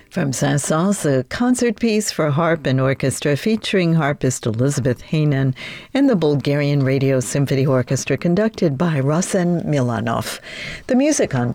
From Saint-Saëns, a concert piece for harp and orchestra featuring harpist Elizabeth Haynen and the Bulgarian Radio Symphony Orchestra conducted by Rosen Milanov. The music on